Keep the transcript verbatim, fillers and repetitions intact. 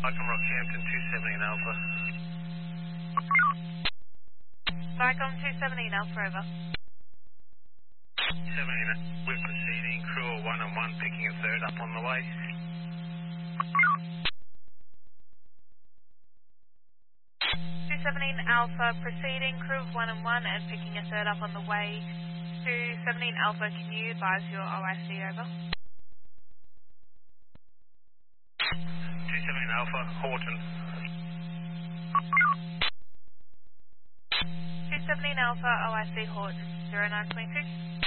Icon Rockhampton two seventeen Alpha. Vicom two seventeen Alpha, over. seventeen, we're proceeding. Crew are one and one, picking a third up on the way. two seventeen Alpha, proceeding, crew of one and one, and picking a third up on the way. two seventeen Alpha, can you advise your O I C, over? two seventeen Alpha, Horton. two seventeen Alpha, O I C Horton, zero nine two two.